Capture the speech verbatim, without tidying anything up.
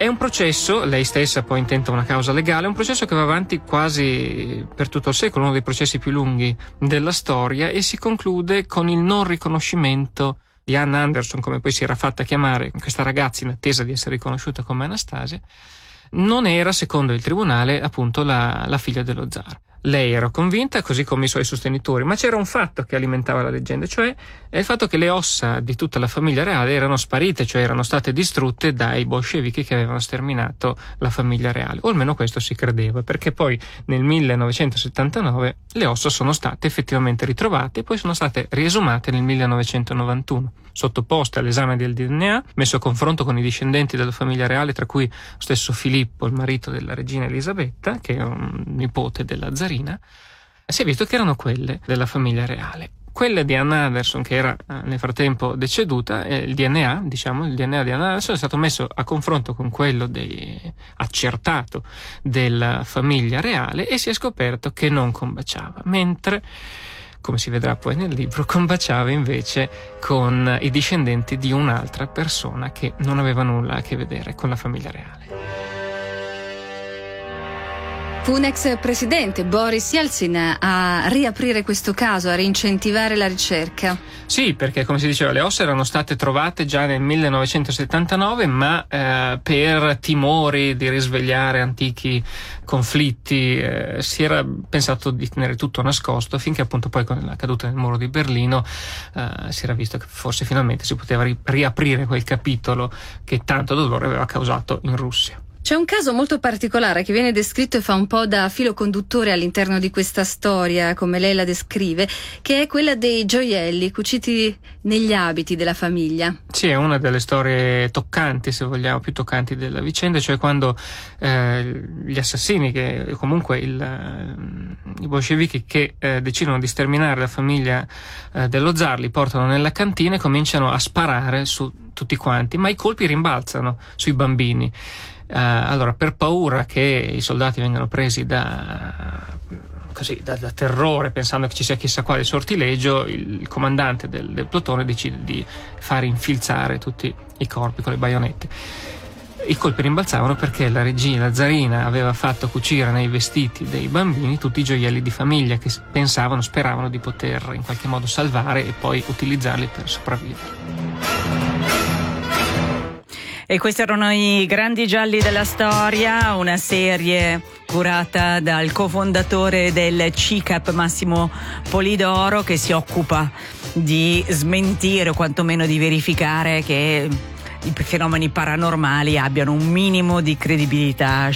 È un processo, lei stessa poi intenta una causa legale, un processo che va avanti quasi per tutto il secolo, uno dei processi più lunghi della storia, e si conclude con il non riconoscimento di Anna Anderson, come poi si era fatta chiamare questa ragazza in attesa di essere riconosciuta come Anastasia. Non era, secondo il tribunale, appunto la, la figlia dello zar. Lei era convinta, così come i suoi sostenitori, ma c'era un fatto che alimentava la leggenda, cioè il fatto che le ossa di tutta la famiglia reale erano sparite, cioè erano state distrutte dai bolscevichi che avevano sterminato la famiglia reale, o almeno questo si credeva, perché poi nel millenovecentosettantanove le ossa sono state effettivamente ritrovate e poi sono state riesumate nel millenovecentonovantuno, sottoposte all'esame del D N A, messo a confronto con i discendenti della famiglia reale, tra cui lo stesso Filippo, il marito della regina Elisabetta, che è un nipote della zarina. Si è visto che erano quelle della famiglia reale. Quelle di Anna Anderson, che era eh, nel frattempo deceduta, eh, il D N A, diciamo, il D N A di Anna Anderson è stato messo a confronto con quello dei, accertato della famiglia reale e si è scoperto che non combaciava, mentre, come si vedrà poi nel libro, combaciava invece con i discendenti di un'altra persona che non aveva nulla a che vedere con la famiglia reale. Fu un ex presidente, Boris Yeltsin, a riaprire questo caso, a rincentivare la ricerca. Sì, perché come si diceva le ossa erano state trovate già nel millenovecentosettantanove, ma eh, per timori di risvegliare antichi conflitti eh, si era pensato di tenere tutto nascosto, finché appunto poi con la caduta del muro di Berlino eh, si era visto che forse finalmente si poteva ri- riaprire quel capitolo che tanto dolore aveva causato in Russia. C'è un caso molto particolare che viene descritto e fa un po' da filo conduttore all'interno di questa storia, come lei la descrive, che è quella dei gioielli cuciti negli abiti della famiglia. Sì, è una delle storie toccanti, se vogliamo, più toccanti della vicenda, cioè quando eh, gli assassini, che comunque il, eh, i bolscevichi che eh, decidono di sterminare la famiglia eh, dello zar, li portano nella cantina e cominciano a sparare su tutti quanti, ma i colpi rimbalzano sui bambini. Uh, allora, per paura che i soldati vengano presi da, così, da, da terrore, pensando che ci sia chissà quale sortilegio, il, il comandante del, del plotone decide di fare infilzare tutti i corpi con le baionette. I colpi rimbalzavano perché la regina, la zarina, aveva fatto cucire nei vestiti dei bambini tutti i gioielli di famiglia che pensavano, speravano di poter in qualche modo salvare e poi utilizzarli per sopravvivere. E questi erano i grandi gialli della storia, una serie curata dal cofondatore del C I C A P Massimo Polidoro, che si occupa di smentire o quantomeno di verificare che i fenomeni paranormali abbiano un minimo di credibilità